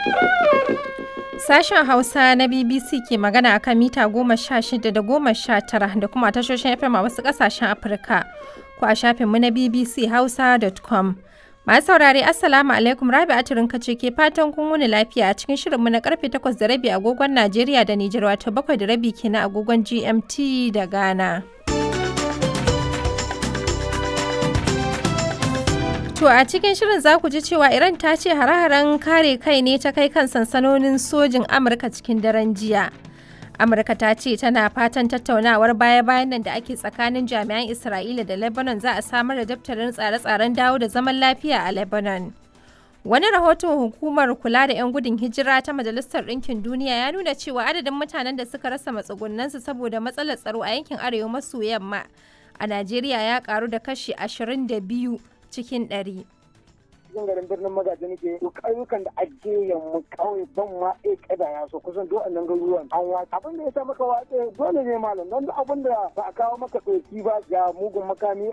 Sashen Hausa na BBC ke magana a kan mita 16 da 19 da kuma tashoshin FM a wasu ƙasashen Afirka ko a shafinmu na bbchausa.com. Masu saurare Assalamu alaikum, Rabi'atu Rinka ce ke fatan kun wuni lafiya a cikin shirinmu na karfe 8:30 agogon Najeriya da Nijar, wato 7:30 kenan agogon GMT da Ghana. To a cikin shirin za ku ji cewa Iran ta ce hare-haren kare kai ne ta kai kan sansanonin sojin Amurka cikin daren jiya. Amurka ta ce tana fatan tattaunawar baya-bayan nan da ake tsakanin jami'an Isra'ila da Lebanon za a samar da daftarin tsare-tsaren dawo da zaman lafiya a Lebanon. Wani rahoton hukumar kula da 'yan gudun hijira ta Majalisar Ɗinkin Duniya ya nuna cewa adadin mutanen da suka rasa matsugunansu saboda matsalar tsaro a yankin arewa maso yamma a Najeriya ya karu da kashi 22 cikin 100. Cikin garin birnin Magaji nake to ƙauyukan da ake yamma ƙauye ban ma kada ya so kusan duk annan garuruwan an watsa abin da ya sa maka watsa dole ne malam don abin da ba a kawo maka ɗauki ba ga mugun makami